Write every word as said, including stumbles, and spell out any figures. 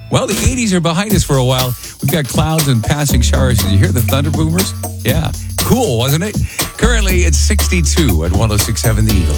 Well, the eighties are behind us for a while. We've got clouds and passing showers. Did you hear the thunder boomers? Yeah. Cool, wasn't it? Currently, it's sixty-two at one oh six point seven The Eagle.